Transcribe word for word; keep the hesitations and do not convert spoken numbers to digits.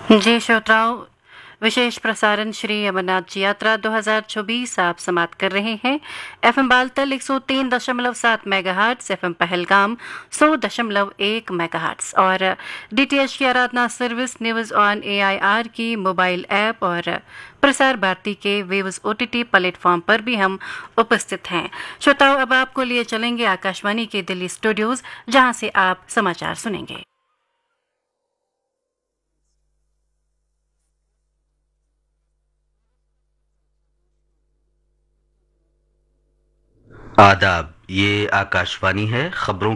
जी श्रोताओं, विशेष प्रसारण श्री अमरनाथ जी यात्रा दो हज़ार चौबीस आप समाप्त कर रहे हैं। एफएम बालतल एक सौ तीन दशमलव सात मेगाहर्ट्ज, एफएम पहलगाम सौ दशमलव एक मेगाहर्ट्ज और डीटीएच की आराधना सर्विस न्यूज ऑन एआईआर की मोबाइल ऐप और प्रसार भारती के वेव्स ओटीटी प्लेटफॉर्म पर भी हम उपस्थित हैं। श्रोताओं, अब आपको लिए चलेंगे आकाशवाणी के दिल्ली स्टूडियोज, जहां से आप समाचार सुनेंगे। आदाब, ये आकाशवाणी है। खबरों